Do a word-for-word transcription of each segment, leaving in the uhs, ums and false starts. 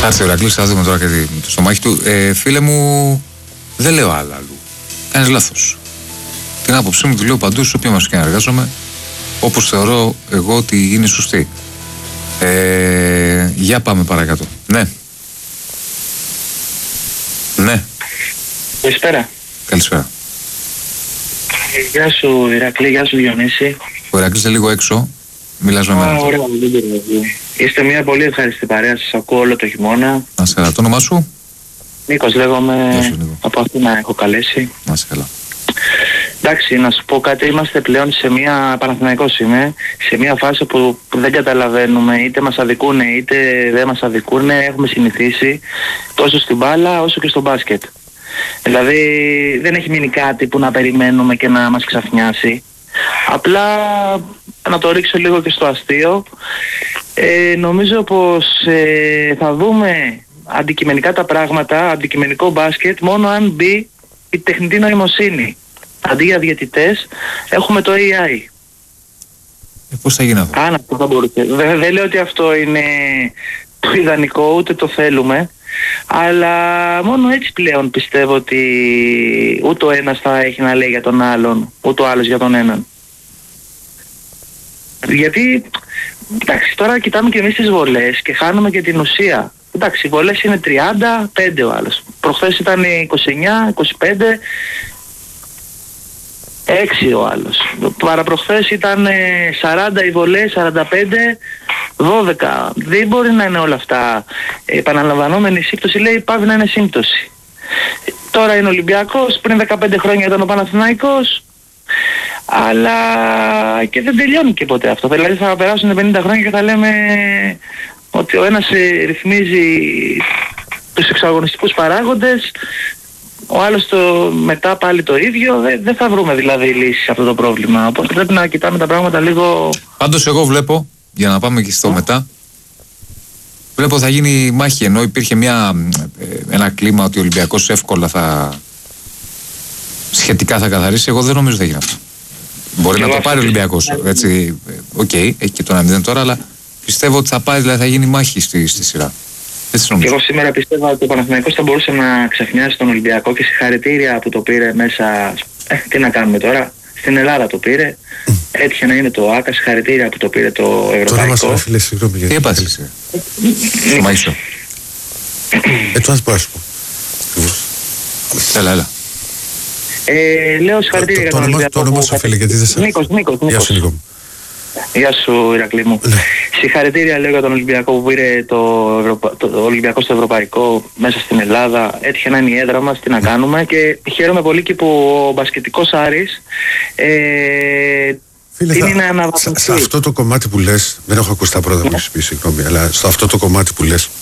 Θα έρθει ο Ηρακλής, θα δούμε τώρα και το στομάχι του. Ε, φίλε μου, δεν λέω άλλα αλλού. Κάνεις λάθος. Την άποψή μου τη λέω παντού, σε όποια μας και να εργάζομαι, όπως θεωρώ εγώ ότι είναι σωστή. Ε, για πάμε παρακάτω. Ναι. Ναι. Καλησπέρα. Καλησπέρα. Γεια σου Ηρακλή, γεια σου Διονύση. Ο Ηρακλής είναι λίγο έξω. Μιλάς με μένα. Ωραία, δεν πειράζει. Είστε μια πολύ ευχαριστή παρέα, σας ακούω όλο το χειμώνα. Να σε καλά. Το όνομά σου? Νίκος λέγομαι, σου, Νίκο. από Αθήνα έχω καλέσει. Να σε καλά. Εντάξει, να σου πω κάτι, είμαστε πλέον σε μια, Παναθηναϊκός είμαι, σε μια φάση που, που δεν καταλαβαίνουμε, είτε μας αδικούν είτε δεν μας αδικούν, έχουμε συνηθίσει τόσο στην μπάλα όσο και στο μπάσκετ. Δηλαδή δεν έχει μείνει κάτι που να περιμένουμε και να μας ξαφνιάσει. Απλά να το ρίξω λίγο και στο αστείο, ε, νομίζω πως ε, θα δούμε αντικειμενικά τα πράγματα, αντικειμενικό μπάσκετ, μόνο αν μπει η τεχνητή νοημοσύνη. Αντί για διαιτητές έχουμε το έι άι. Ε, πώς θα γίνει αυτό? Αν αυτό θα μπορούσε. Δεν δε λέω ότι αυτό είναι το ιδανικό, ούτε το θέλουμε. Αλλά μόνο έτσι πλέον πιστεύω ότι ούτε ο ένας θα έχει να λέει για τον άλλον, ούτε ο άλλος για τον έναν. Γιατί, εντάξει, τώρα κοιτάμε και εμείς τις βολές και χάνουμε και την ουσία. Εντάξει, οι βολές είναι τριάντα πέντε ο άλλος. Προχθές ήταν είκοσι εννιά είκοσι πέντε έξι ο άλλος. Παραπροχθές ήταν σαράντα οι βολές, σαράντα πέντε δώδεκα. Δεν μπορεί να είναι όλα αυτά επαναλαμβανόμενη σύμπτωση, λέει πάβει να είναι σύμπτωση. Τώρα είναι Ολυμπιακός, πριν δεκαπέντε χρόνια ήταν ο Παναθηναϊκός, αλλά και δεν τελειώνει και ποτέ αυτό. Δηλαδή θα περάσουν πενήντα χρόνια και θα λέμε ότι ο ένας ρυθμίζει τους εξαγωνιστικούς παράγοντες, ο άλλος το μετά πάλι το ίδιο. Δεν, δεν θα βρούμε δηλαδή λύση σε αυτό το πρόβλημα. Οπότε πρέπει να κοιτάμε τα πράγματα λίγο. Πάντως εγώ βλέπω, για να πάμε και στο mm. μετά, βλέπω θα γίνει μάχη, ενώ υπήρχε μια, ένα κλίμα ότι ο Ολυμπιακός εύκολα θα σχετικά θα καθαρίσει. Εγώ δεν νομίζω θα γίνει αυτό. Μπορεί και να το πάρει ο Ολυμπιακός, έτσι, οκ, okay, έχει και το ένα μηδέν τώρα, αλλά πιστεύω ότι θα πάει, δηλαδή θα γίνει μάχη στη, στη σειρά. Και εγώ σήμερα πιστεύω ότι ο Παναθηναϊκός θα μπορούσε να ξαφνιάσει τον Ολυμπιακό και συγχαρητήρια που το πήρε μέσα. Ε, τι να κάνουμε τώρα, στην Ελλάδα το πήρε. Έτυχε να είναι το ΆΚΑ, συγχαρητήρια που το πήρε το Ευρωπαϊκό. Τώρα μας φίλε, συγγνώμη γιατί. Τι έπαθες? Το μαγισσό. Ε, το ας πω, ας πω. Έλα, έλα. Ε, λέω συγχαρητήρια για τον Ολυμπιακό. Το όνομα σου φίλε, γιατί δεν σε... Νίκος, Νίκος, Γεια σου Νίκο. Γεια σου Ηρακλή μου. Ναι. Συγχαρητήρια λέω για τον Ολυμπιακό που πήρε το, Ευρωπα... το Ολυμπιακό στο Ευρωπαϊκό μέσα στην Ελλάδα. Έτυχε να είναι η έδρα μας, τι να κάνουμε, και χαίρομαι πολύ και που ο μπασκετικός Άρης ε, Φίλε, είναι θα... να αναβαθμιστεί. Σε, σε αυτό το κομμάτι που λες, δεν έχω ακούσει τα πρώτα που σου πει, συγγνώμη, αλλά σε αυτό το κομμάτι που λες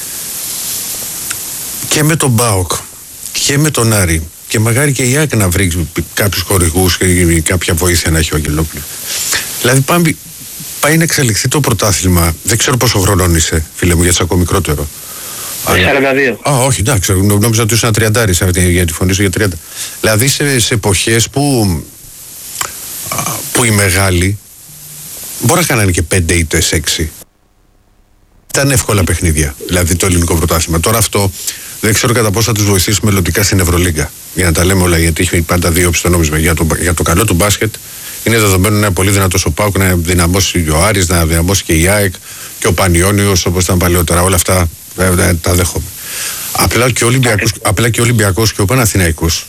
και με τον ΠΑΟΚ και με τον Άρη, και μακάρι και η ΑΕΚ να βρει κάποιους χορηγούς και κάποια βοήθεια να έχει ο Αγγελόπουλος. Δηλαδή πάμε, πάει να εξελιχθεί το πρωτάθλημα. Δεν ξέρω πόσο χρονών είσαι, φίλε μου, γιατί είσαι ακόμα μικρότερο. σαράντα δύο. Α, όχι, εντάξει, νόμιζα ότι ήσουν τριάντα για τη φωνή σου για τριάντα. Δηλαδή σε, σε εποχές που, που οι μεγάλοι μπορεί να κάνανε και πέντε ήττες έξι. Ήταν εύκολα παιχνίδια, δηλαδή το ελληνικό πρωτάθλημα. Τώρα αυτό δεν ξέρω κατά πόσο θα τους βοηθήσει μελλοντικά στην Ευρωλίγκα. Για να τα λέμε όλα, γιατί έχει πάντα δύο όψεις το νόμισμα. Για το, για το καλό του μπάσκετ είναι δεδομένο να είναι πολύ δυνατός ο ΠΑΟΚ, να δυναμώσει ο Άρης, να δυναμώσει και η ΑΕΚ και ο Πανιόνιος όπως ήταν παλαιότερα. Όλα αυτά ε, τα δέχομαι. Απλά και ο Ολυμπιακός, απλά και ο, Ολυμπιακός και ο Παναθηναϊκός.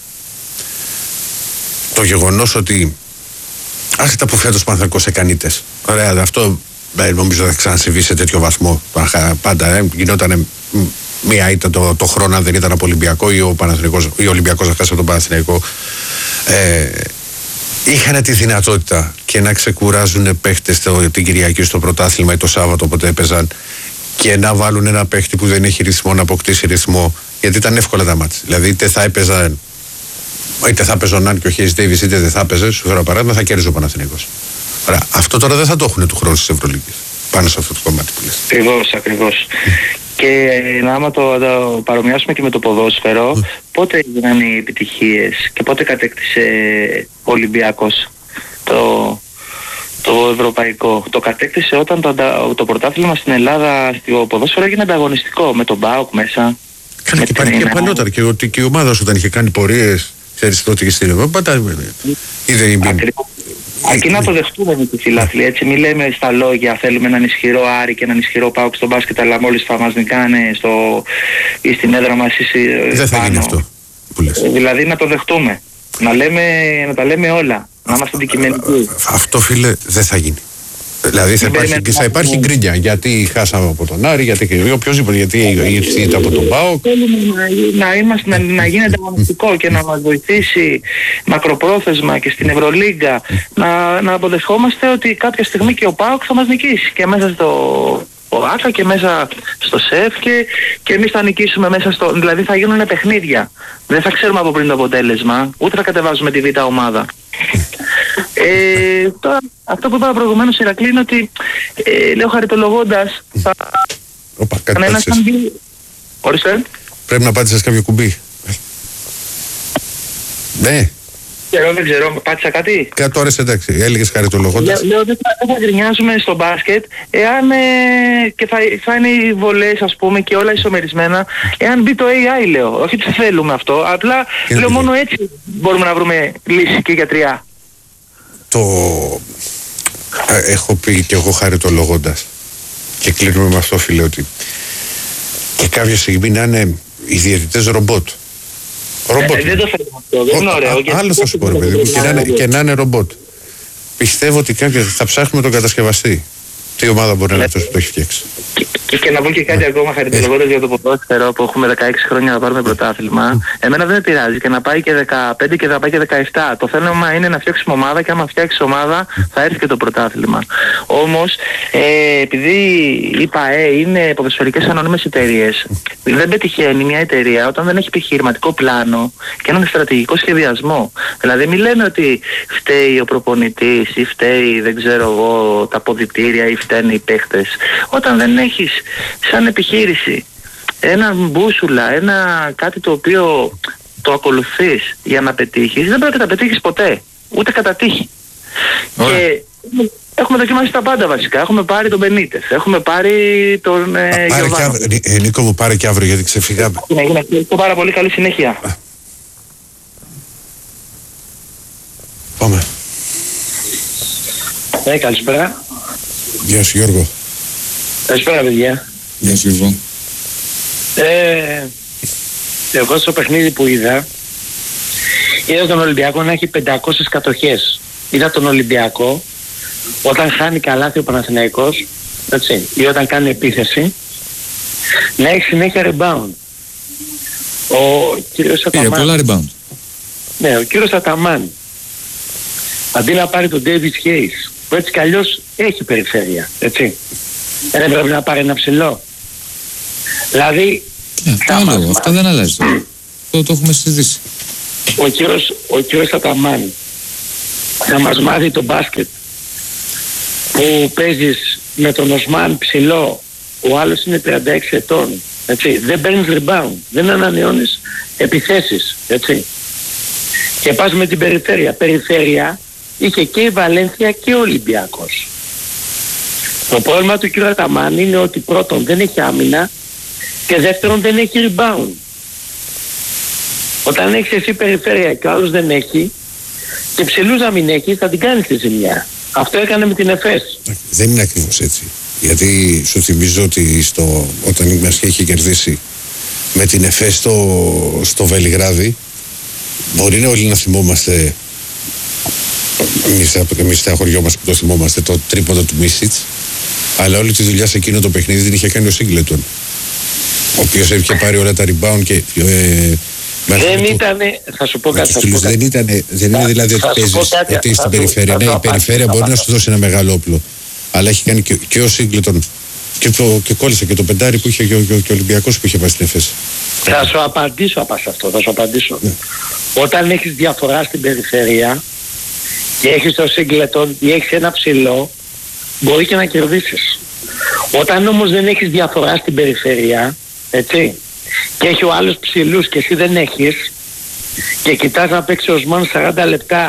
Το γεγονός ότι άσχετα που φέτος Παναθηναϊκός έκανε ήττες. Ωραία, αυτό ε, νομίζω θα ξανασυμβεί σε τέτοιο βαθμό. Πάντα ε, γινόταν μία ήττα το, το χρόνο, αν δεν ήταν από Ολυμπιακό ή ο, ή ο Ολυμπιακός να χάσει από τον Παναθηναϊκό. Ε, είχαν τη δυνατότητα και να ξεκουράζουν παίχτες την Κυριακή στο πρωτάθλημα ή το Σάββατο όποτε έπαιζαν και να βάλουν ένα παίχτη που δεν έχει ρυθμό να αποκτήσει ρυθμό, γιατί ήταν εύκολα τα μάτια. Δηλαδή είτε θα έπαιζαν, είτε θα παίζονταν αν και ο Χέις Ντέιβις, είτε δεν θα έπαιζε, σου φέρω παράδειγμα, θα κέρδιζε ο Παναθηναϊκός. Άρα αυτό τώρα δεν θα το έχουν του χρόνου στις Ευρωλίγκες πάνω σε αυτό το κομμάτι που λες. Ακριβώς, ακριβώς. Και να άμα το, το παρομοιάσουμε και με το ποδόσφαιρο, mm. πότε έγιναν οι επιτυχίες και πότε κατέκτησε ο Ολυμπιακός το, το ευρωπαϊκό. Το κατέκτησε όταν το, το πρωτάθλημα στην Ελλάδα στο ποδόσφαιρο έγινε ανταγωνιστικό με τον ΠΑΟΚ μέσα. Κάνε και υπάρχει και παλιότερα και ότι και η ομάδα σου όταν είχε κάνει πορείες, ξέρεις τότε και στην Ευρώπη, πάντα αρκεί να το δεχτούμε με τη φιλάθλη, έτσι. Μην λέμε στα λόγια θέλουμε έναν ισχυρό Άρη και έναν ισχυρό ΠΑΟΚ στο μπάσκετ, αλλά μόλις θα μας νικάνε στο, ή στην έδρα μας ή δεν θα γίνει αυτό που λες. Δηλαδή να το δεχτούμε, να, λέμε, να τα λέμε όλα, να είμαστε αντικειμενικοί. Αυτό φίλε δεν θα γίνει. Δηλαδή θα υπάρχει, θα υπάρχει γκρίνια γιατί χάσαμε από τον Άρη, γιατί οποιοδήποτε, γιατί ήρθε από τον ΠΑΟΚ. Θέλουμε να, είμαστε, να, να γίνεται αγωνιστικό και να μας βοηθήσει μακροπρόθεσμα και στην Ευρωλίγκα να, να αποδεχόμαστε ότι κάποια στιγμή και ο ΠΑΟΚ θα μας νικήσει και μέσα στο ΆΚΑ και μέσα στο ΣΕΦ και, και εμείς θα νικήσουμε μέσα στο... Δηλαδή θα γίνουν παιχνίδια. Δεν θα ξέρουμε από πριν το αποτέλεσμα, ούτε θα κατεβάζουμε τη β' ομάδα. Ε, τώρα, αυτό που είπα προηγουμένως, Ηρακλή, είναι ότι ε, λέω χαριτολογώντας θα... Οπα, κάτι πάτησες. Μπι... Ορίστε. Πρέπει να πάτησες κάποιο κουμπί. Ναι. Εγώ δεν ξέρω, πάτησα κάτι. Κάτι τώρα εντάξει, έλεγες χαριτολογώντας. Λέω ότι δεν θα γκρινιάζουμε στο μπάσκετ εάν ε, και θα, θα είναι οι βολές ας πούμε και όλα ισομερισμένα εάν μπει το έι άι, λέω. Όχι ότι θέλουμε αυτό, απλά και λέω μόνο έτσι μπορούμε να βρούμε λύση και για τρία. Το ε, έχω πει και εγώ χαριτολογώντας και κλείνουμε με αυτό, φίλε, ότι και κάποια στιγμή να είναι οι διαιτητές ρομπότ. Ρομπότ. Ε, δεν το θέλουμε αυτό, δεν είναι ωραίο. Άλλο θα σου πω, ρε παιδί μου, και να είναι, και να είναι ρομπότ. Πιστεύω ότι κάποιο θα ψάχνουμε τον κατασκευαστή. Τι ομάδα μπορεί να είναι αυτός που το έχει φτιάξει. Και, και να πω και κάτι ε, ακόμα χαριτολογώντας ε, για το ποδόσφαιρο που έχουμε δεκαέξι χρόνια να πάρουμε πρωτάθλημα. Εμένα δεν με πειράζει και να πάει και δεκαπέντε και να πάει και δεκαεπτά. Το θέμα είναι να φτιάξουμε ομάδα και άμα φτιάξει ομάδα θα έρθει και το πρωτάθλημα. Όμως, ε, επειδή η ΠΑΕ είναι ποδοσφαιρικές ανώνυμες εταιρείες, δεν πετυχαίνει μια εταιρεία όταν δεν έχει επιχειρηματικό πλάνο και έναν στρατηγικό σχεδιασμό. Δηλαδή, μην λέμε ότι φταίει ο προπονητής ή φταίει, δεν ξέρω εγώ, τα ποδητήρια ή φταίνουν οι παίχτες. Όταν δεν έχεις σαν επιχείρηση ένα μπούσουλα, ένα κάτι το οποίο το ακολουθείς για να πετύχεις, δεν πρέπει να πετύχεις ποτέ, ούτε κατά τύχη. Και έχουμε δοκιμάσει τα πάντα βασικά. Έχουμε πάρει τον Μπενίτες, έχουμε πάρει τον ε, Γιωβάνο. Ε, Νίκο μου, πάρε και αύριο γιατί ξεφυγάμε. Ναι, ναι, ναι, πάρα πολύ καλή συνέχεια. Πάμε. Ναι, καλησπέρα. Γεια σου, Γιώργο. Καλησπέρα, παιδιά. Γεια σου, Γιώργο. Ε, εγώ στο παιχνίδι που είδα, είδα τον Ολυμπιακό να έχει πεντακόσιες κατοχές. Είδα τον Ολυμπιακό όταν χάνει καλάθι ο Παναθηναϊκός, έτσι, ή όταν κάνει επίθεση, να έχει συνέχεια rebound. Ο κύριος Αταμάν. Πήρε πολλά rebound. Ναι, ο κύριος Αταμάν, αντί να πάρει τον David Hayes, που έτσι κι αλλιώς έχει περιφέρεια, έτσι, δεν πρέπει να πάρει ένα ψηλό. Δηλαδή, ε, άλλο, μας... αυτό δεν αλλάζει. το, το έχουμε συζητήσει. Ο κύριος, ο κύριος Αταμάν θα μας μάθει το μπάσκετ που παίζεις με τον Οσμάν ψηλό, ο άλλος είναι τριάντα έξι ετών, έτσι, δεν παίρνεις rebound, δεν ανανεώνεις επιθέσεις, έτσι, και πας με την περιφέρεια. Περιφέρεια είχε και η Βαλένθια και ο Ολυμπιακός. Το πρόβλημα του κ. Αταμάν είναι ότι πρώτον δεν έχει άμυνα και δεύτερον δεν έχει rebound. Όταν έχεις εσύ περιφέρεια και ο άλλος δεν έχει και ψηλούς να μην έχει, θα την κάνεις τη ζημιά. Αυτό έκανε με την ΕΦΕΣ. Δεν είναι ακριβώς έτσι. Γιατί σου θυμίζω ότι στο, όταν η Μασχή είχε κερδίσει με την ΕΦΕΣ στο, στο Βελιγράδι, μπορεί να όλοι να θυμόμαστε, εμείς στα χωριό μας που το θυμόμαστε, το τρίποντο του Μίσιτς, αλλά όλη τη δουλειά σε εκείνο το παιχνίδι την είχε κάνει ο Σίγκλετον, ο οποίος είχε πάρει όλα τα rebound και ε, δεν ήταν, θα σου πω κάτι. Τους δεν, ήτανε, δεν είναι δηλαδή ότι παίζεις ότι στην περιφέρεια. Ναι, η περιφέρεια μπορεί να σου δώσει ένα μεγάλο όπλο. Αλλά έχει κάνει και, και ο Σίγκλετον και, και κόλλησε και το πεντάρι που είχε και ο, και ο Ολυμπιακός που είχε πάει στην ΕΦΕΣ. Θα σου απαντήσω απ' αυτό, θα σου απαντήσω. Ναι. Όταν έχεις διαφορά στην περιφέρεια και έχεις το Σίγκλετον ή έχεις ένα ψηλό, μπορεί και να κερδίσεις. Όταν όμως δεν έχεις διαφορά στην περιφέρεια, έτσι, και έχει ο άλλος ψηλούς και εσύ δεν έχεις και κοιτάς να παίξει ο Οσμάν σαράντα λεπτά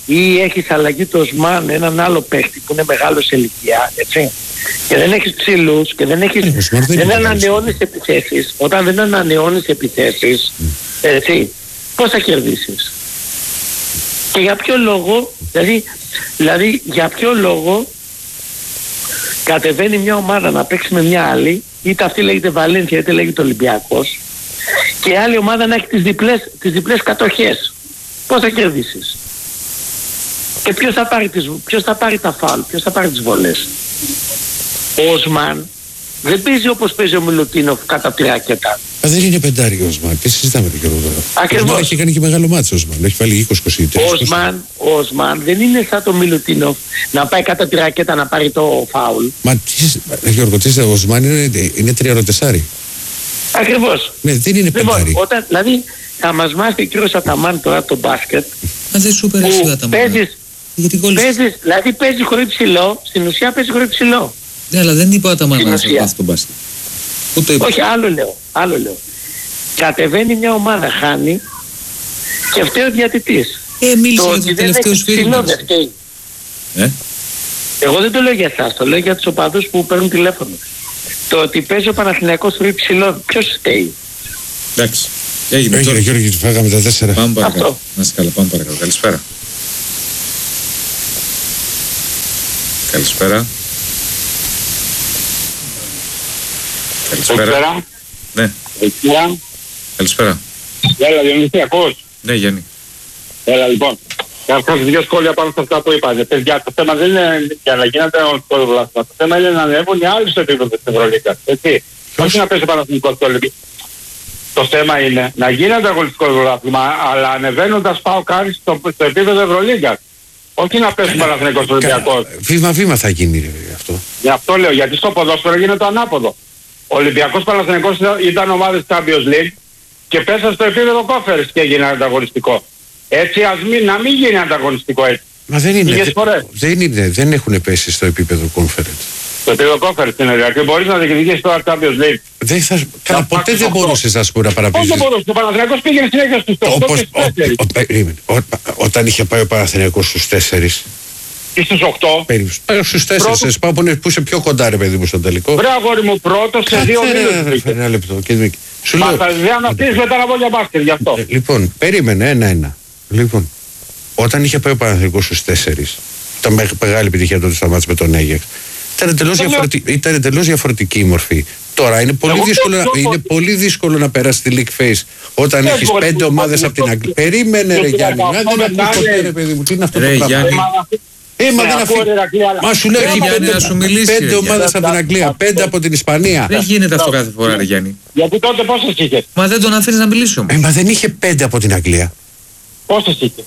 ή έχεις αλλαγή του Οσμάν, έναν άλλο παίχτη που είναι μεγάλο σε ηλικία, έτσι, και δεν έχεις ψηλούς και δεν έχεις, Ε, Οσμάν δεν δεν είναι μεγάλος. ανανεώνεις επιθέσεις, όταν δεν ανανεώνεις επιθέσεις, έτσι, πώς θα κερδίσεις? Και για ποιο λόγο, δηλαδή, δηλαδή για ποιο λόγο κατεβαίνει μια ομάδα να παίξει με μια άλλη, είτε αυτή λέγεται Βαλένθια είτε λέγεται Ολυμπιακός, και η άλλη ομάδα να έχει τις διπλές, τις διπλές κατοχές? Πώς θα κερδίσεις? Και ποιος θα πάρει, τις, ποιος θα πάρει τα φάουλ, ποιος θα πάρει τις βολές? Ο Οσμάν δεν παίζει όπως παίζει ο Μιλουτίνοφ κατά τη ράκετα. Α, δεν είναι πεντάρι ο Οσμάν. Τι συζητάμε τον Γιώργο τώρα. Ακριβώς. Ο Οσμάν έχει κάνει και μεγάλο μάτσο ο Οσμάν. Έχει βάλει είκοσι είκοσι τρία. Ο Οσμάν, ο Οσμάν δεν είναι σαν το Μιλουτίνοφ να πάει κατά τη ρακέτα να πάρει το φάουλ. Μα τι, ε, Γιώργο, τι, ο Οσμάν είναι, είναι τριαροτεσάρι. Ακριβώς. Ναι, δεν είναι Λοιπόν, πεντάρι. όταν, δηλαδή θα μας μάθει ο κύριος Αταμάν τώρα το μπάσκετ, Αν δεν σου πέρασε που ο Αταμάν. παίζεις, Γιατί κόλλησε. παίζεις, δηλαδή παίζει χωρίς ψηλό, στην ουσία παίζει χωρίς ψηλό. Ναι, αλλά δεν είπα ο Αταμάν Στην να σε ουσία. μάθει τον μπάσκετ. Ούτε είπα. Όχι, άλλο λέω, άλλο λέω. Κατεβαίνει μια ομάδα, χάνει και φταίει ο διατητής. Ε, μίλησε Το για ότι το δεν τελευταίο έχει ψηλό σφύριγμα. δεν φταίει. Ε, Εγώ δεν το λέω για εσάς, το λέω για τους οπαδούς που παίρνουν τηλέφωνο. Το ότι παίζει ο Παναθηναϊκός χωρίς ψηλό, ποιος φταίει? εντάξει. Έγινε Έγινε, τώρα. Γιώργο, φάγαμε τα τέσσερα. Πάμε παρακάτω. Αυτό. Να είστε καλά, πάμε παρακάτω. Καλησπέρα. Καλησπέρα. Καλησπέρα. Καλησπέρα. Ναι, Καλησπέρα. καλησπέρα. Έλα, Διονύση, ακούς? Ναι, Γιάννη. Έλα, λοιπόν. Καταρχάς δύο σχόλια πάνω σε αυτά που είπατε. Παιδιά, το θέμα δεν είναι για να γίνεται το πρωτάθλημα. Το θέμα είναι να ανέβουν οι άλλοι στο επίπεδο της Ευρωλίγκας. Έτσι. Όχι να πέσει ο Παναθηναϊκός στο Ολυμπιακό. Το θέμα είναι να γίνεται αγωνιστικό πρωτάθλημα, αλλά ανεβαίνοντας πάω κάτι στο, στο επίπεδο Ευρωλίγκας. Όχι να πέσει ο Παναθηναϊκός στο Ολυμπιακό. Βήμα-βήμα θα γίνει ρε, αυτό. Γι' αυτό λέω, γιατί στο ποδόσφαιρο γίνεται το ανάποδο. Ο Ολυμπιακός Παναθηναϊκός ήταν ομάδες Champions League και πέσα στο επίπεδο Conference και έγινε ανταγωνιστικό. Έτσι ας μην, να μην γίνει ανταγωνιστικό έτσι. Μα δεν είναι. Λίγες Δεν, φορές. δεν, είναι, δεν έχουν πέσει στο επίπεδο conference. Στο επίπεδο Conference είναι δηλαδή. Μπορείς να διεκδικήσεις τώρα Champions League. Δεν θα, καλά, ποτέ πάρεις δεν οκτώ. μπορούσες να σου πω να Πώς παραπείσεις. δεν μπορούσε. Ο Παναθηναϊκός πήγαινε συνέχεια στους Όπως, οκτώ και στους τέσσερις. ο- ο- περίμενε. Ο- όταν είχε πάει ο Παναθηναϊκός στους τέσσερις, Και στους οκτώ. περίπου πάει στους τέσσερις, Πρώτο- σε πάω που είναι- που είσαι πιο κοντά ρε παιδί μου στον τελικό. Βρε αγόρι μου πρώτος σε δύο Κάτσε, ρε, ρε, μήνες. ρε, ένα λεπτό. και- Σου Μα λέω, θα διαναστείς μετά να πω για μπάσκετ γι' αυτό. ε, λοιπόν, περίμενε ένα-ένα. Λοιπόν, όταν είχε πάει ο Παναθηναϊκός στους τέσσερις, ήταν με- μεγάλη επιτυχία τότε στα μάτς με τον Αίγεξ. Ήταν εντελώς, λέω. διαφορετική, ήταν εντελώς διαφορετική η μορφή. Τώρα είναι πολύ, Εγώ δύσκολο, το- να- το- είναι πολύ δύσκολο να περάσει τη League Phase όταν Δεν έχεις μπορεί, πέντε το- ομάδες το- από την το- Αγγλία. Περίμενε το- ρε το- Γιάννη, το- να το- δεν το- ακούς το- ποτέ ρε παιδί μου, τι είναι αυτό Ρε, το πράγμα. Γιάννη. Ε, μα- Ε, μα Ναι, δεν ακούω, αφήνει. ρε, Ρακλή, αλλά- Μα σου λέω Ρε, έχει Γιάννη, πέντε, να σου μιλήσει, πέντε ρε, ομάδες Γιάννη. από την Αγγλία, πέντε από την Ισπανία. Δεν γίνεται αυτό κάθε φορά, ρε Γιάννη. Γιατί τότε πόσες είχες. Μα δεν τον αφήνει να μιλήσει όμως. Ε, μα δεν είχε πέντε από την Αγγλία. Πόσες είχες.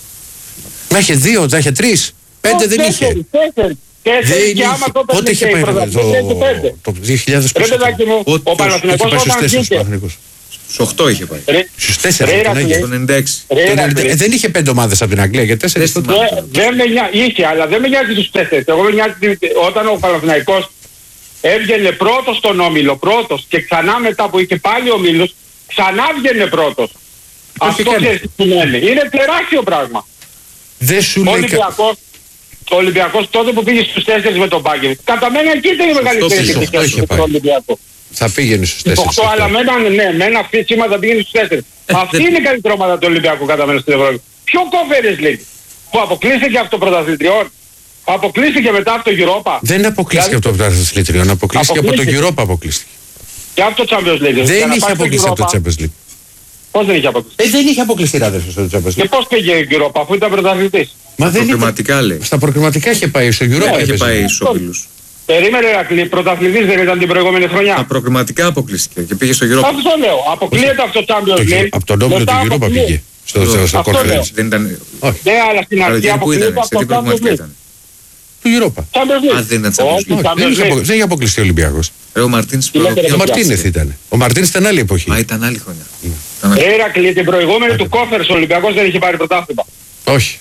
Να είχε δύο, να είχε τρεις. Πέντε δεν είχε. Τέσσερις, τέσσερις. Τέσσερις Δεν και είχε. άμα τότε Πότε είχε πάει το, πρωταθλητές, το δύο χιλιάδες Ρε πόσο ήταν. παιδάκι μου, Πότε- ο Παναθηναϊκός Είχε πάει στους όταν τέσσερις βγήκε. Παναθηναϊκός. Στους οκτώ είχε πάει. Ρε, Στους τέσσερις Ρε, από την Ρακλή. Αγγλία. Το ενενήντα έξι. ρε, Το Ρακλή. ενενήντα- ε, Δεν είχε πέντε ομάδες από την Αγγλία και τέσσερις Δεν τότε. θυμάμαι. Δεν δεν με νοιάζει, είχε, αλλά δεν με νοιάζει τους τέσσερις. Εγώ με νοιάζει τι- όταν ο Παναθηναϊκός έβγαινε πρώτος στον όμιλο, πρώτος και ξανά μετά που είχε πάλι ο όμιλος, ξανά βγαινε πρώτος. Αυτό έκανε. ξέρεις τι σημαίνει. Είναι τεράστιο πράγμα. Δεν σου Ο λέει κα- Ολυμπιακός, ο Ολυμπιακός τότε που πήγε στους τέσσερις με τον Μπάγκερ, κατά μένα εκεί ήταν η μεγαλύτερη πήγε, επιτυχία στο είχε του πάει. Ολυμπιακού. θα πήγαινε στους Στους τέσσερις. οκτώ, αλλά με έναν, ναι, με ένα φύσιμα θα πήγαινε στους τέσσερις. Αυτή δεν- είναι η καλύτερη ομάδα του Ολυμπιακού κατά μένα στην Ευρώπη. Ποιο Conference League που αποκλείστηκε από το πρωταθλητριών, αποκλείστηκε μετά από το Europa Δεν αποκλείστηκε από Δηλαδή, το πρωταθλητριών, αποκλείστηκε από το Αποκλείστηκε. Europa αποκλείστηκε. και από το Champions League. Για Δεν να είχε πάει στο αποκλειστεί από το Europa, Champions League. Πώς δεν είχε αποκλειστεί. Ε, δεν είχε αποκλειστεί ράδερφε στο Champions Και League. πώς πήγε η Europa αφού ήταν πρωταθλητής. Μα δεν ήταν. Προκριματικά λέει. Στα προκριματικά είχε πάει, στο Europa Ναι, Είχε έπαιζε. πάει στους ομίλους. Περίμενε Ρακλή, πρωταθλητής δεν ήταν την προηγούμενη Τα χρονιά. προκριματικά αποκλείστηκε και πήγε στο Europa. Αυτό το λέω. Αποκλείεται από το Το Champions Euro- League. Από τον όμιλο του μετά Europa αποκλείεται. πήγε. Στο, στο, στο Αυτό λέω. conference. Δεν ήταν. Όχι, Ναι, αλλά στην αρχή Καλοκαίρι που αποκλείεται ήταν. από Σε τι το Champions προκριματικά League. ήταν. του Europa. Champions League. Α, δεν ήταν Champions Όχι, League. Champions Δεν είχε, League. απο- δεν είχε αποκλειστεί ο Ολυμπιακός. Ρε, ο Μαρτίνς Τι λέτε, ρε, Ο παιδιά. Μαρτίνεθ ήταν. Ο Μαρτίνεθ ήταν άλλη εποχή. Α, ήταν άλλη χρονιά. Ήταν άλλη- Ρε Ηρακλή, την προηγούμενη του Conference ο Ολυμπιακός δεν είχε πάρει πρωτάθλημα. Όχι.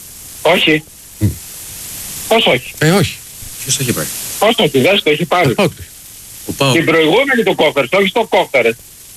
Όχι. Πώς όχι. Ε, όχι. Ποιος το είχε πάει. Πώς όχι, δεν το έχει πάρει. Όχι. Ο Πάο. Την προηγούμενη του Conference, όχι στο Conference.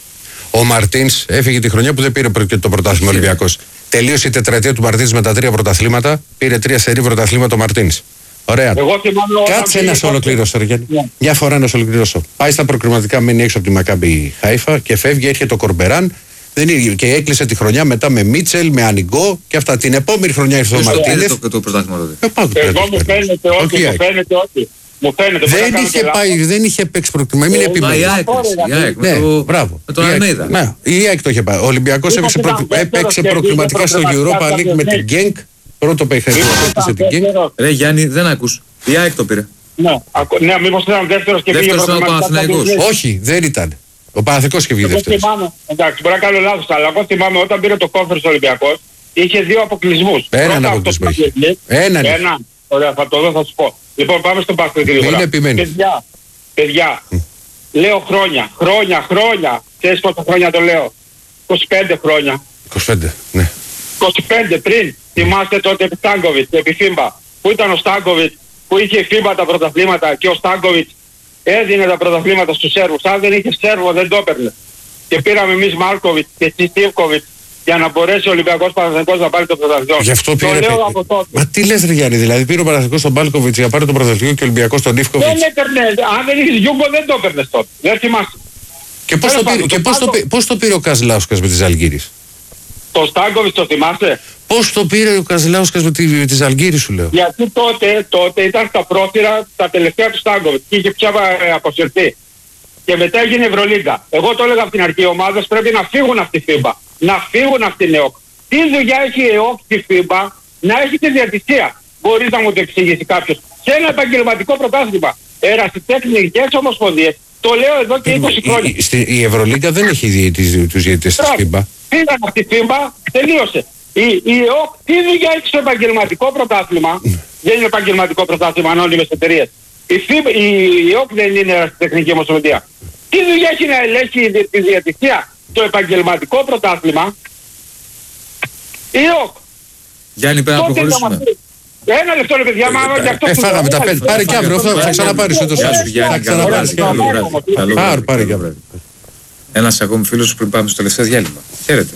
Ο Μαρτίνς έφυγε τη χρονιά που δεν πήρε το πρωτάθλημα Ολυμπιακός. Τελείωσε η τετραετία του Μαρτίνς με τα τρία πρωταθλήματα. Πήρε τρία σερί πρωταθλήματα ο Μαρτίνς. Ωραία. Κάτσε να σε ολοκληρώσω, ρε Γιάννη. Yeah. Μια φορά να σε ολοκληρώσω. Πάει στα προκριματικά, μένει έξω από τη Μακάμπι Χάιφα και φεύγει, έρχεται το Κορμπεράν. Δεν είναι, και έκλεισε τη χρονιά μετά με Μίτσελ, με Ανιγκό και αυτά. Την επόμενη χρονιά ήρθε ο Μαρτίνες. Το, το πρωτάθλημα τότε. Εγώ μου φαίνεται ότι. Μου φαίνεται ότι. Μου φαίνεται, δεν, είχε πάει, δεν είχε παίξει προκριμα. Μην επιμείνει. Ναι, μπράβο. Με τον Αλμέιδα. Ναι, η ΑΕΚ το είχε πάει. Ο Ολυμπιακός έπαιξε προκριματικά στο Europa League με την Γκένκ. Πρώτο παιχνίδι έπαιξε την Γκένκ. Ρε Γιάννη, δεν ακούς. Η ΑΕΚ το πήρε. Ναι, μήπως ήταν δεύτερος και πήγε προκριματικά. Όχι, δεν ήταν. Ο Παναθηναϊκός και βγήκε δεύτερος. Εντάξει, μπορεί να κάνω λάθος, αλλά εγώ θυμάμαι όταν πήρε το Conference Ολυμπιακός είχε δύο αποκλεισμούς. Έναν αποκλεισμό είχε. Έναν. Ωραία, θα το δω, θα σου πω. Λοιπόν, πάμε στον μπάσκετ γρήγορα. Είναι επιμένει. Παιδιά, παιδιά, mm. λέω χρόνια, χρόνια, χρόνια. Ξέρεις πόσα χρόνια το λέω? είκοσι πέντε χρόνια. είκοσι πέντε, ναι. είκοσι πέντε πριν, θυμάστε τότε επί Στάνκοβιτς, επί Φίμπα. Που ήταν ο Στάνκοβιτς, που είχε η Φίμπα τα πρωταθλήματα και ο Στάνκοβιτς έδινε τα πρωταθλήματα στους Σέρβους. Αν δεν είχε Σέρβο δεν το έπαιρνε. Και πήραμε εμείς Μάρκοβιτς και Στίβκοβιτς για να μπορέσει ο Ολυμπιακός Παναθηναϊκός να πάρει το πρωταθλητικό. Γι' αυτό πήρε. Το λέω από τότε. Μα τι λες, ρε Γιάννη, δηλαδή πήρε ο Παναθηναϊκός τον Μπάλκοβιτς για να πάρει το πρωταθλητικό και ο Ολυμπιακός τον Ιβκοβιτς. Δεν έπαιρνε. Αν δεν είχες Γιούγκο δεν το έπαιρνες τότε. Δεν θυμάσαι. Και πώς το, πήρε, και πώς το, πώς το πήρε ο Καζλάουσκας με τη Ζαλγκύρης? Το Στάνκοβιτς το θυμάσαι? Πώς το πήρε ο Καζλάουσκας με τη, με τη Ζαλγκύρης, σου λέω? Γιατί τότε, τότε ήταν στα πρόθυρα τα τελευταία του Στάνκοβιτς και είχε πια αποσυρθεί. Και μετά έγινε Ευρωλίγκα. Εγώ το έλεγα από την αρχή, οι ομάδες πρέπει να φύγουν από τη Φίμπα. Να φύγουν από την ΕΟΚ. Τι δουλειά έχει η ΕΟΚ στη Φίμπα να έχει τη διατησία? Μπορείς να μου το εξηγήσει κάποιος? Σε ένα επαγγελματικό πρωτάθλημα. Ερασιτεχνικές ομοσπονδίες. Το λέω εδώ και είκοσι χρόνια. Η, η, η Ευρωλίγκα δεν έχει τους διαιτητές της Φίμπα. Πήγαν από τη Φίμπα, τελείωσε. Η, η ΕΟΚ τι δουλειά έχει στο επαγγελματικό πρωτάθλημα? Δεν είναι επαγγελματικό πρωτάθλημα, ανώνυμες εταιρείες. Η, η, η ΕΟΚ δεν είναι ερασιτεχνική ομοσπονδία. Τι δουλειά έχει να ελέγχει τη διατησία το επαγγελματικό πρωτάθλημα? Η ΕΟΚ. Γιάννη, πρέπει να προχωρήσουμε. Ένα λεπτό, ρε παιδιά, μα για αυτό. Ε, φάγαμε τα πέντε. Πάρε και αύριο, θα ξαναπάρεις το τόσο. Θα ξαναπάρεις και αύριο. Πάρε και αύριο. Ένας ακόμη φίλος πριν πάμε στο τελευταίο διάλειμμα. Χαίρετε.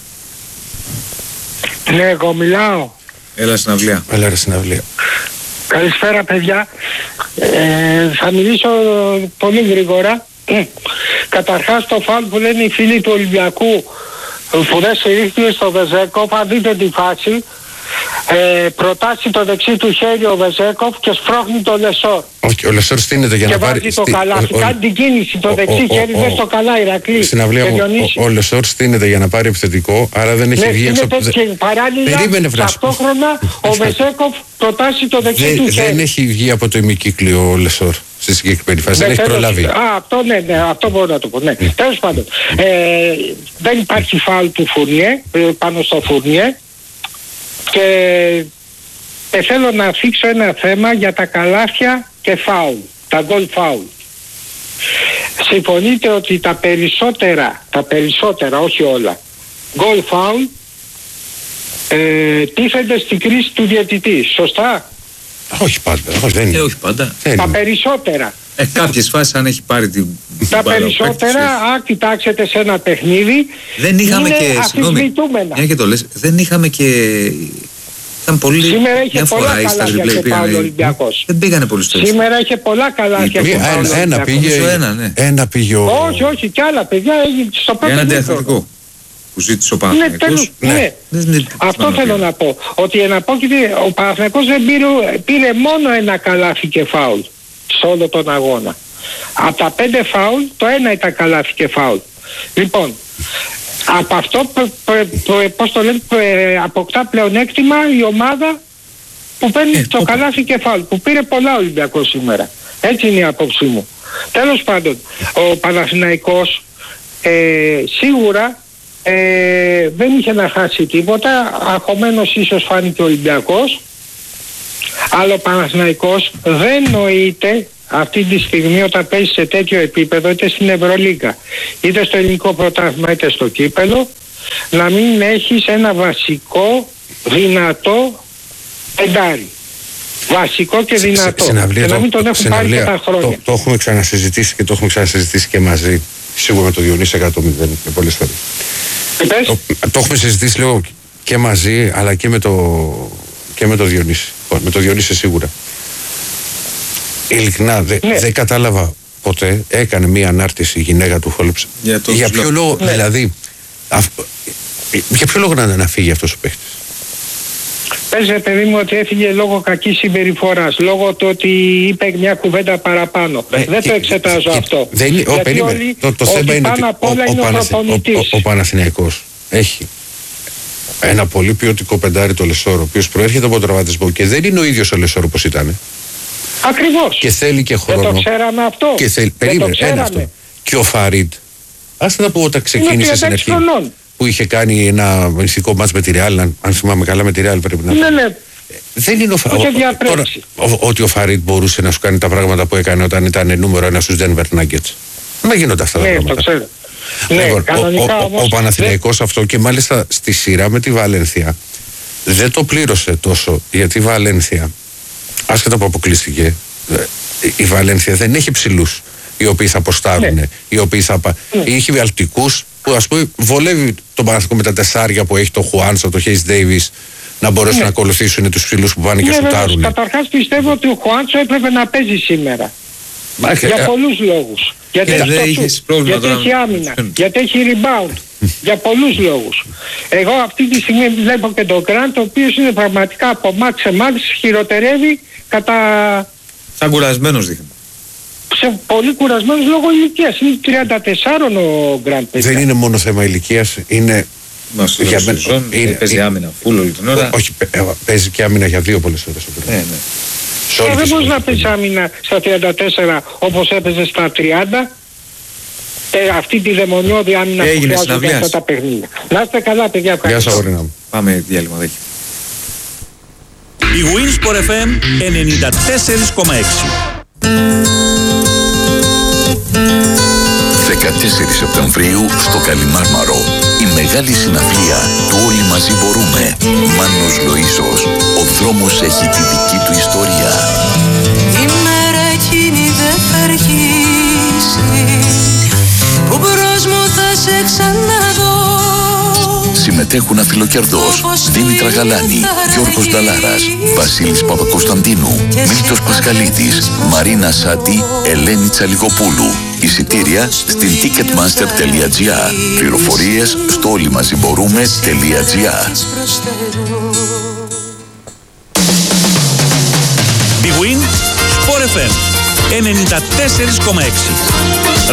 Ναι, εγώ μιλάω. Έλα συναυλία. Έλα ρε συναυλία. Καλησπέρα, παιδιά. Ε, θα μιλήσω πολύ γρήγορα. Καταρχάς το φάουλ που λένε οι φίλοι του Ολυμπιακού που δεν στηρίχθηκε στο Βεζέκοφ, αν δείτε τη φάση, ε, προτάσει το δεξί του χέρι ο Βεζέκοφ και σπρώχνει το Λεσόρ. Όχι, ο Λεσόρ στείνεται για και να πάρει... Και βάζει το καλάθι, κάνει την κίνηση το δεξί χέρι, δεν στο καλά Ηρακλή. Στην αυλία μου, ο, ο Λεσόρ στείνεται για να πάρει επιθετικό, άρα δεν έχει ναι, βγει έξω... Και παράλληλα, ταυτόχρονα ο Βεζέκοφ προτάσει το δεξί δεν, του χέρι. Δεν έχει βγει από το ημικύκλιο ο Λεσόρ στη συγκεκριμένη φάση, δεν έχει προλάβει. Α, αυτό ναι, ναι, αυτό μπορώ να το πω, ναι. Τέλος πάντων, ε, δεν υπάρχει φάουλ του Φουρνιέ, πάνω στο Φουρνιέ. Και ε, θέλω να θίξω ένα θέμα για τα καλάθια και φάουλ, τα γκολ φάουλ. Συμφωνείτε ότι τα περισσότερα, τα περισσότερα, όχι όλα, γκολ φάουλ ε, τίθενται στην κρίση του διαιτητή, σωστά? Όχι πάντα, όχι, δεν είναι. Ε, όχι πάντα. Τα περισσότερα. Ε, κάποιες φάσεις αν έχει πάρει την... Τα περισσότερα, αν κοιτάξετε σε ένα παιχνίδι, δεν είχαμε είναι και, αφισβητούμενα. Μια και το λες, δεν είχαμε και... Ήταν πολύ... Σήμερα είχε πολλά καλάθια και φάουλ ο Ολυμπιακός. Δεν πήγανε πολύ στο Σήμερα είχε πολλά καλάθια και φάουλ. Ένα πήγε... Ένα, ναι. Ένα πήγε ο... Όχι, όχι, κι άλλα παιδιά έγινε στο πρώτο. Ένα αντιαθλητικό που ζήτησε ο Παναθηναϊκός. Ναι, ναι. ναι. Αυτό θέλω να πω. Ότι ο Παναθηναϊκός δεν πήρε, πήρε μόνο ένα καλάθι και φάουλ σε όλο τον αγώνα. Από τα πέντε φάουλ, το ένα ήταν καλάθι και φάουλ. Λοιπόν, από αυτό, πώς το λένε, αποκτά πλεονέκτημα η ομάδα που παίρνει ε, το καλάθι και φάουλ, που πήρε πολλά Ολυμπιακός σήμερα. Έτσι είναι η άποψή μου. Τέλος πάντων, ο Παναθηναϊκός ε, σίγουρα ε, δεν είχε να χάσει τίποτα, αγχωμένος ίσως φάνηκε ο Ολυμπιακός, αλλά ο Παναθηναϊκός δεν νοείται αυτή τη στιγμή όταν παίζει σε τέτοιο επίπεδο, είτε στην Ευρωλίγκα είτε στο ελληνικό πρωτάθλημα είτε στο κύπελο, να μην έχεις ένα βασικό δυνατό πεντάρι. βασικό και δυνατό. Συναυλία, και να μην το, τον έχουν πάρει και τα χρόνια. Το, το έχουμε ξανασυζητήσει και το έχουμε ξανασυζητήσει και μαζί. Σίγουρα με το Διονύση εκατό μηδέν και πολλές φορές. Το, το έχουμε συζητήσει λίγο και μαζί, αλλά και με το, και με το Διονύση. Με το Διονύση σίγουρα. Ειλικρινά, δεν ναι. δε κατάλαβα ποτέ. Έκανε μία ανάρτηση η γυναίκα του Χόλεψ. Για, για ποιο λόγο, ναι. δηλαδή, α, για ποιο λόγο να, να φύγει αυτός ο παίχτης. Πες ρε παιδί μου ότι έφυγε λόγω κακής συμπεριφοράς, λόγω του ότι είπε μια κουβέντα παραπάνω. Ε, δεν και, το εξετάζω και, αυτό. Δεν είναι, ο, περίμενε, όλοι, το, το θέμα είναι ότι ο, ο, ο, ο, ο Παναθηναϊκός έχει ένα πολύ ποιοτικό πεντάρι το Λεσόρο, ο οποίος προέρχεται από τραυματισμό και δεν είναι ο ίδιος ο Λεσόρο όπως ήταν. Ακριβώς. Και θέλει και χρόνο. Δεν το ξέραμε αυτό. Και θέλει, περίμενε, ένα αυτό. Και ο Φαρίτ, άστε να πω όταν ξεκίνησε στην αρχή, που είχε κάνει ένα μυστικό μάτς με τη Ρεάλ, αν, αν θυμάμαι καλά με τη Ρεάλ πρέπει να ναι, ναι. Δεν είναι ο Φαρίτ. Ότι ο Φαρίτ μπορούσε να σου κάνει τα πράγματα που έκανε όταν ήταν νούμερο ένα στους Denver Nuggets. Δεν γίνονται αυτά τα ναι, πράγματα. Το ξέρω. Λοιπόν, ναι, ο, ο, όμως, ο Παναθηναϊκός δεν... αυτό και μάλιστα στη σειρά με τη Βαλένθια δεν το πλήρωσε τόσο, γιατί η Βαλένθια, άσχετα που αποκλείστηκε, η Βαλένθια δεν έχει ψηλούς οι οποίοι θα αποστάρουν, ναι. οι οποίοι θα πα... ναι. Είχε βιαλτικούς που ας πούμε βολεύει τον Παναθηναϊκό με τα τεσσάρια που έχει το Χουάνσα, το Χέις Ντέιβις να μπορέσουν ναι. να ακολουθήσουν τους ψηλούς που πάνε ναι, και σουτάρουν. Καταρχάς πιστεύω ότι ο Χουάντσο έπρεπε να παίζει σήμερα. Μάχε, για ε... πολλούς λόγους. Γιατί, ε, έχει, έχεις πρόβλημα, γιατί έχει άμυνα, γιατί έχει rebound. Για πολλούς λόγους. Εγώ αυτή τη στιγμή βλέπω και τον Γκραντ, ο οποίος είναι πραγματικά από μάτς σε μάτς χειροτερεύει κατά... Σαν κουρασμένος δείχνει. Σε πολύ κουρασμένος λόγω ηλικίας. Είναι τριάντα τέσσερα ο Γκραντ. Δεν είναι μόνο θέμα ηλικίας, είναι... Μας για μένα, είναι, παίζει άμυνα φούλ όλη την ώρα. Όχι, παίζει και άμυνα για δύο πολλές ώρες. Ναι, ναι. Και δεν μπορείς να παίζεις άμυνα στα τριάντα τέσσερα όπως έπαιζε στα τριάντα. Ε, αυτή τη δαιμονιώδη άμυνα που χρειάζονται αυτά τα παιχνίδια. Να είστε καλά παιδιά. Γεια σας αγόρι μου. Πάμε διάλειμμα δέχει. Η Winsport εφ εμ ενενήντα τέσσερα κόμμα έξι. δεκατέσσερις Σεπτεμβρίου στο Καλιμάρμαρο. Η μεγάλη συναυλία του Όλοι Μαζί Μπορούμε. Μάνος Λοΐσος. Ο δρόμος έχει τη δική του ιστορία. Η μέρα εκείνη δεν θα αρχίσει που μπρος μου θα σε ξαναδώ. Συμμετέχουν Αφιλοκερδός, Δήμητρα Γαλάνη, Γιώργος Νταλάρας, Βασίλης Παπακοσταντίνου, Μίλτος Πασχαλίδης, Μαρίνα Σάτι, Ελένη Τσαλιγοπούλου. Εισιτήρια στην ticketmaster τελεία τζι άρ. Πληροφορίες στο όλοιμαζιμπορούμε τελεία τζι άρ. Big Win Sport εφ εμ ενενήντα τέσσερα κόμμα έξι.